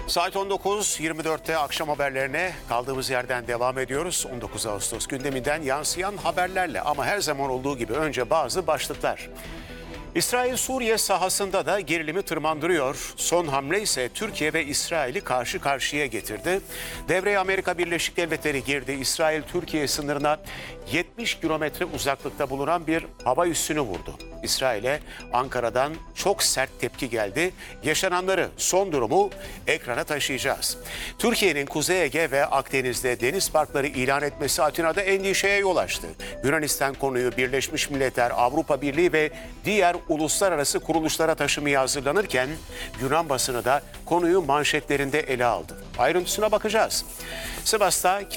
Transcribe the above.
Saat 19.24'te akşam haberlerine kaldığımız yerden devam ediyoruz. 19 Ağustos gündeminden yansıyan haberlerle ama her zaman olduğu gibi önce bazı başlıklar. İsrail Suriye sahasında da gerilimi tırmandırıyor. Son hamle ise Türkiye ve İsrail'i karşı karşıya getirdi. Devreye Amerika Birleşik Devletleri girdi. İsrail Türkiye sınırına 70 kilometre uzaklıkta bulunan bir hava üssünü vurdu. İsrail'e Ankara'dan çok sert tepki geldi. Yaşananları, son durumu ekrana taşıyacağız. Türkiye'nin Kuzey Ege ve Akdeniz'de deniz parkları ilan etmesi Atina'da endişeye yol açtı. Yunanistan konuyu Birleşmiş Milletler, Avrupa Birliği ve diğer uluslararası kuruluşlara taşımaya hazırlanırken Yunan basını da konuyu manşetlerinde ele aldı. Ayrıntısına bakacağız. Sivas'ta